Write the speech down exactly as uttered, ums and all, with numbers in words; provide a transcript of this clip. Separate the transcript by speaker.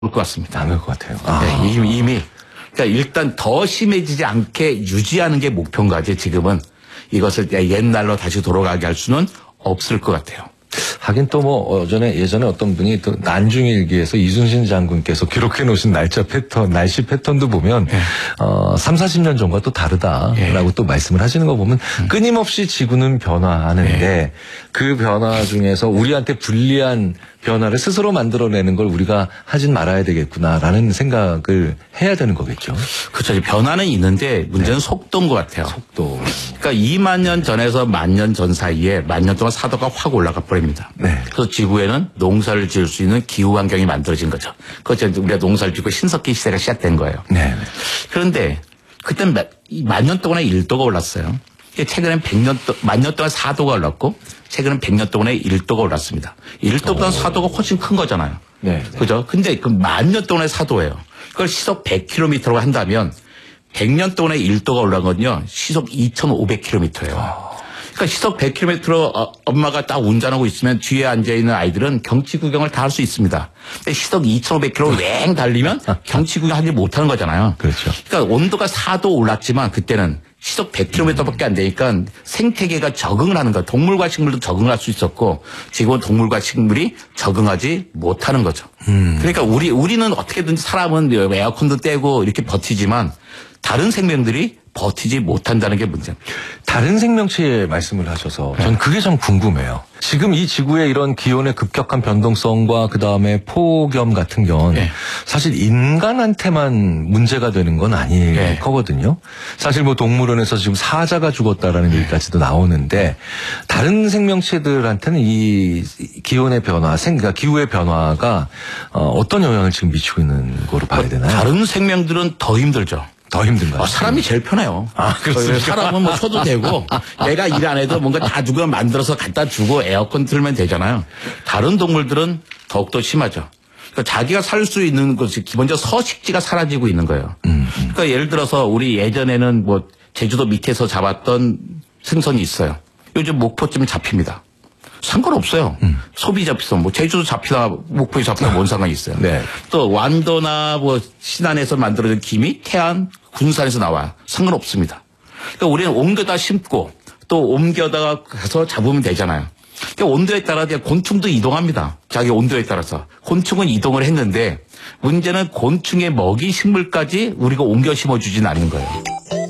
Speaker 1: 올 것 같습니다.
Speaker 2: 안 올 것 같아요. 아.
Speaker 1: 네, 이미, 이미. 그러니까 일단 더 심해지지 않게 유지하는 게 목표인 거지. 지금은 이것을 옛날로 다시 돌아가게 할 수는 없을 것 같아요.
Speaker 2: 하긴 또 뭐 어전에 예전에 어떤 분이 또 난중일기에서 이순신 장군께서 기록해 놓으신 날짜 패턴, 날씨 패턴도 보면
Speaker 1: 네.
Speaker 2: 어, 삼사십 년 전과 또 다르다라고 네. 또 말씀을 하시는 거 보면 음. 끊임없이 지구는 변화하는데 네. 그 변화 중에서 우리한테 불리한 변화를 스스로 만들어내는 걸 우리가 하진 말아야 되겠구나라는 생각을 해야 되는 거겠죠.
Speaker 1: 그렇죠. 변화는 있는데 문제는 네. 속도인 것 같아요.
Speaker 2: 속도.
Speaker 1: 그러니까 이만 년 전에서 만 년 전 사이에 만 년 동안 사도가 확 올라가 버립니다. 네. 그래서 지구에는 농사를 지을 수 있는 기후 환경이 만들어진 거죠. 그렇죠. 우리가 농사를 짓고 신석기 시대가 시작된 거예요. 네. 그런데 그때 만 년 동안에 일 도가 올랐어요. 최근엔 백 년, 만 년 동안 사 도가 올랐고 최근엔 백 년 동안에 일 도가 올랐습니다. 일 도보다 사 도가 훨씬 큰 거잖아요. 네. 그죠? 근데 그 만 년 동안의 사 도예요. 그걸 시속 백 킬로미터로 한다면 백 년 동안에 일 도가 올라간 건요. 시속 이천오백 킬로미터예요. 그러니까 시속 백 킬로미터로 엄마가 딱 운전하고 있으면 뒤에 앉아있는 아이들은 경치 구경을 다 할 수 있습니다. 근데 시속 이천오백 킬로미터로 왱 달리면 경치 구경 하지 못하는 거잖아요. 그렇죠. 그러니까 온도가 사 도 올랐지만 그때는 시속 백 킬로미터밖에 안 되니까 생태계가 적응을 하는 거예요. 동물과 식물도 적응할 수 있었고 지금은 동물과 식물이 적응하지 못하는 거죠. 음. 그러니까 우리, 우리는 어떻게든지 사람은 에어컨도 떼고 이렇게 버티지만 다른 생명들이 버티지 못한다는 게 문제입니다.
Speaker 2: 다른 생명체의 말씀을 하셔서 전 그게 좀 궁금해요. 지금 이 지구의 이런 기온의 급격한 변동성과 그다음에 폭염 같은 건 네. 사실 인간한테만 문제가 되는 건 아닐 네. 거거든요. 사실 뭐 동물원에서 지금 사자가 죽었다라는 네. 얘기까지도 나오는데 다른 생명체들한테는 이 기온의 변화, 생, 그러니까 기후의 변화가 어떤 영향을 지금 미치고 있는 거로 봐야 되나요?
Speaker 1: 다른 생명들은 더 힘들죠.
Speaker 2: 더 힘든가요?
Speaker 1: 어, 사람이 제일 편해요.
Speaker 2: 아, 그렇습니까?
Speaker 1: 사람은 뭐 쉬어도 되고, 내가 일 안 해도 뭔가 다 누가 만들어서 갖다 주고 에어컨 틀면 되잖아요. 다른 동물들은 더욱더 심하죠. 그러니까 자기가 살 수 있는 것이 기본적으로 서식지가 사라지고 있는 거예요. 음, 음. 그러니까 예를 들어서 우리 예전에는 뭐 제주도 밑에서 잡았던 생선이 있어요. 요즘 목포쯤 잡힙니다. 상관없어요. 음. 소비 잡히면 뭐 제주도 잡히다 목포에 잡히다 뭔 상관이 있어요. 네. 또 완도나 뭐 신안에서 만들어진 김이 태안 군산에서 나와요. 상관없습니다. 그러니까 우리는 옮겨다 심고 또 옮겨다가 가서 잡으면 되잖아요. 그러니까 온도에 따라 곤충도 이동합니다. 자기 온도에 따라서. 곤충은 이동을 했는데 문제는 곤충의 먹이 식물까지 우리가 옮겨 심어주진 않는 거예요.